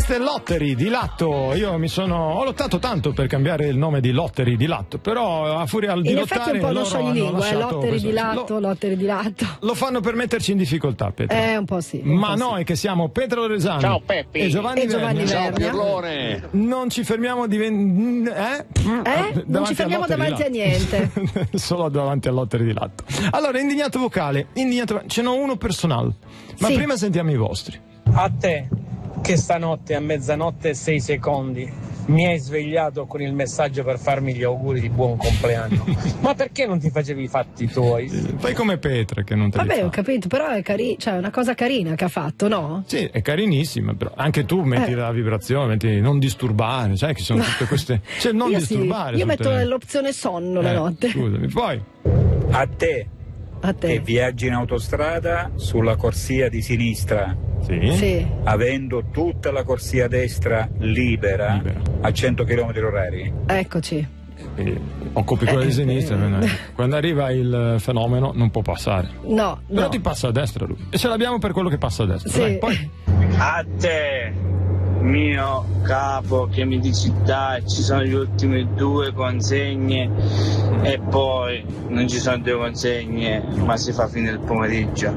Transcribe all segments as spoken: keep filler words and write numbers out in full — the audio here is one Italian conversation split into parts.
Questa è Lottery di Latto. Io mi sono ho lottato tanto per cambiare il nome di Lottery di Latto, però a furia di in lottare effetti è un po' uno scioglilingua, eh, Lottery di Latto, lo, Lottery di Latto. Lo fanno per metterci in difficoltà, Petra. Eh, un po' sì. Un Ma po noi sì. che siamo Pietro Resani, ciao Peppi e Giovanni, e Giovanni Vernia, Vernia. ciao Pirlone, non ci fermiamo di ven- eh? Eh? Non ci fermiamo davanti a niente. Solo davanti a Lottery di Latto. Allora, indignato vocale, indignato, ce n'ho uno personale, ma sì. prima sentiamo i vostri. A te, che stanotte a mezzanotte e sei secondi mi hai svegliato con il messaggio per farmi gli auguri di buon compleanno. Ma perché non ti facevi i fatti tuoi? Fai come Petra che non te li Vabbè, fa. ho capito, però è cari- cioè, una cosa carina che ha fatto, no? Sì, è carinissima, però anche tu metti Eh. la vibrazione, metti non disturbare, sai che sono tutte queste... Cioè, non io disturbare. sì, io tutte metto le- l'opzione sonno Eh, la notte. Scusami, poi... A te, A te. che viaggi in autostrada sulla corsia di sinistra, Sì? Sì. avendo tutta la corsia destra libera, Libera. a cento chilometri orari. Eccoci. Quindi occupi quella Eh, di sinistra. eh. non è- Quando arriva il fenomeno non può passare. No, Però no. ti passa a destra lui. E ce l'abbiamo per quello che passa a destra. Sì. Dai, poi... A te, mio capo, che mi dici dai, ci sono gli ultimi due consegne e poi non ci sono due consegne, ma si fa fine il pomeriggio.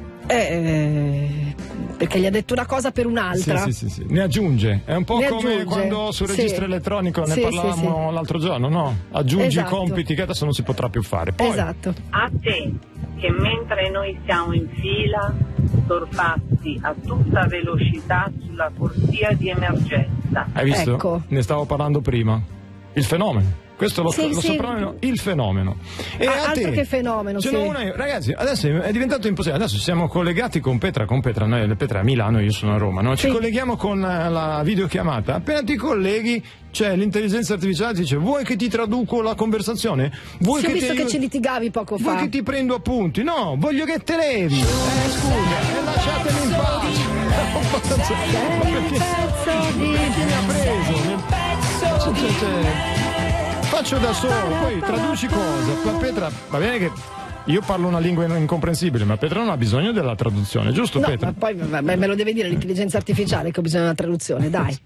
Eh, perché gli ha detto una cosa per un'altra. Sì, sì, sì, sì. Ne aggiunge. È un po' Ne come aggiunge. quando sul Sì. registro elettronico ne Sì, parlavamo sì, l'altro giorno, no? Aggiungi Esatto. i compiti che adesso non si potrà più fare. Poi, Esatto. A te, che mentre noi siamo in fila, sorpassi a tutta velocità sulla corsia di emergenza. hai visto? Ecco. Ne stavo parlando prima. Il fenomeno. Questo lo, Sì, lo sì. soprannome il fenomeno. E Ah, a altro te, che fenomeno, ce sì. n'ho una io. Ragazzi, adesso è diventato impossibile. Adesso siamo collegati con Petra, con Petra, noi Petra è a Milano, io sono a Roma, no? Ci Sì. colleghiamo con eh, la videochiamata. Appena ti colleghi, c'è l'intelligenza artificiale, ti dice: vuoi che ti traduco la conversazione? Vuoi Sì, ho che visto ti che ci litigavi poco Vuoi fa. che ti prendo appunti? No, voglio che te levi. Eh, scusa, e lasciatemi in pace. Ma perché? Pezzo di... Perché mi ha preso? Cioè, cioè, cioè, faccio da solo, poi traduci cosa? Ma Petra, va bene che io parlo una lingua incomprensibile, ma Petra non ha bisogno della traduzione, giusto No, Petra? ma poi vabbè, me lo deve dire l'intelligenza artificiale che ho bisogno di una traduzione, dai.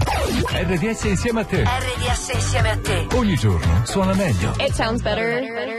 R D S insieme a te. R D S insieme a te. Ogni giorno suona meglio. It sounds better.